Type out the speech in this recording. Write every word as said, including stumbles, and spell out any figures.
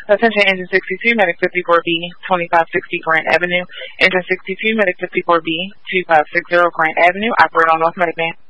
Attention Engine sixty-two, Medic fifty-four B, twenty-five sixty Grant Avenue. Engine sixty-two, Medic fifty-four B, two five six zero Grant Avenue. Operate on North Medic Man.